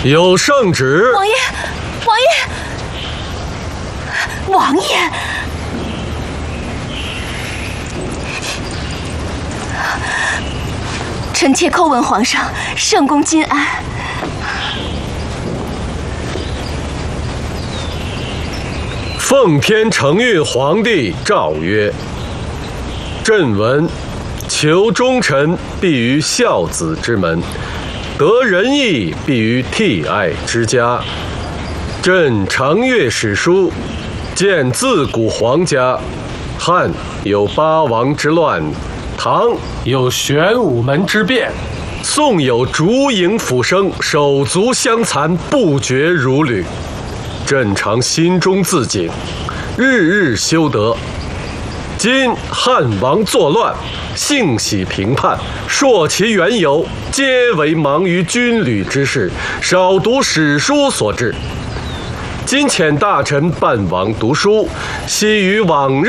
有圣旨。 王爷，王爷，臣妾叩问皇上，圣公金安。 奉天承运皇帝诏曰：朕闻求忠臣，必于孝子之门；得仁义，必于悌爱之家。朕常阅史书，见自古皇家，汉有八王之乱，唐有玄武门之变，宋有烛影斧声，手足相残，不绝如缕。朕常心中自警，日日修德。今汉王作乱，幸喜平叛，溯其缘由，皆为忙于军旅之事，少读史书所致。今遣大臣伴王读书，悉于往日